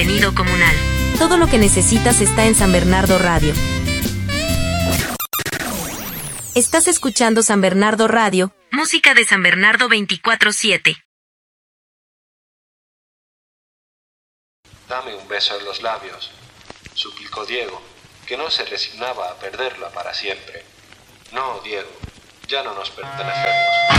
sonido comunal. Todo lo que necesitas está en San Bernardo Radio. Estás escuchando San Bernardo Radio. Música de San Bernardo 24/7. Dame un beso en los labios, suplicó Diego, que no se resignaba a perderla para siempre. No, Diego, ya no nos pertenecemos.